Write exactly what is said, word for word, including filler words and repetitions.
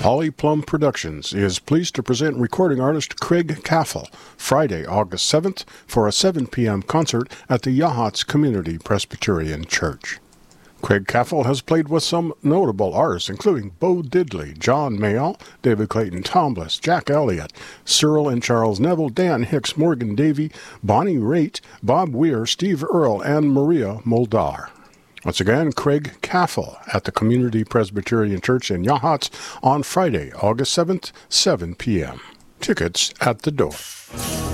Polly Plum Productions is pleased to present recording artist Craig Caffell Friday, August seventh for a seven p.m. concert at the Yachats Community Presbyterian Church. Craig Caffell has played with some notable artists, including Bo Diddley, John Mayall, David Clayton Tombliss, Jack Elliott, Cyril and Charles Neville, Dan Hicks, Morgan Davey, Bonnie Raitt, Bob Weir, Steve Earle, and Maria Muldaur. Once again, Craig Caffell at the Community Presbyterian Church in Yachats on Friday, August seventh, seven p.m. Tickets at the door.